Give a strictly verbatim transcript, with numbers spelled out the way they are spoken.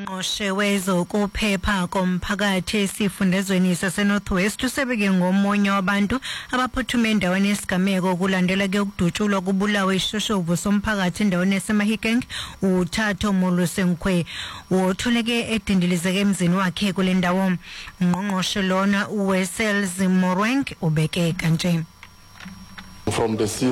Ungqongqoshe wezokuphepha komphakathi esifundazweni saseNorth West usebeke ngomunye wabantu abaphuthume endaweni yesigameko kulandela ke ukudutshulwa kubulawa ishoshovu somphakathi endaweni yaseMahikeng. uThatho Molusenkwe wotholeke edindilizeke emzini wakhe kule ndawo. Ungqongqoshe lona uWessels Morwenk ubeke kanje. From the